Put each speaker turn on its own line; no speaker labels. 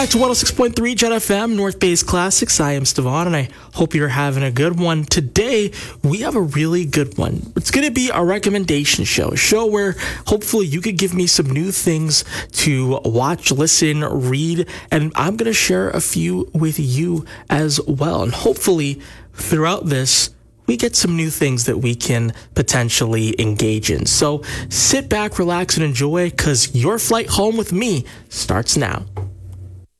Back to 106.3 Jet FM, North Bay's Classics. I am Stevan, and I hope you're having a good one. Today, we have a really good one. It's going to be a recommendation show, a show where hopefully you could give me some new things to watch, listen, read, and I'm going to share a few with you as well. And hopefully, throughout this, we get some new things that we can potentially engage in. So sit back, relax, and enjoy, because your flight home with me starts now.